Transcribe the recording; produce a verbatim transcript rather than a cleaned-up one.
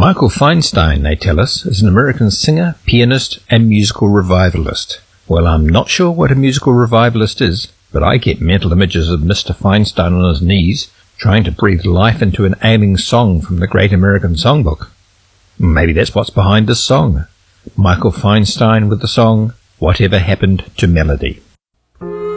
Michael Feinstein, they tell us, is an American singer, pianist, and musical revivalist. Well, I'm not sure what a musical revivalist is, but I get mental images of Mister Feinstein on his knees, trying to breathe life into an ailing song from the Great American Songbook. Maybe that's what's behind this song. Michael Feinstein with the song, Whatever Happened to Melody.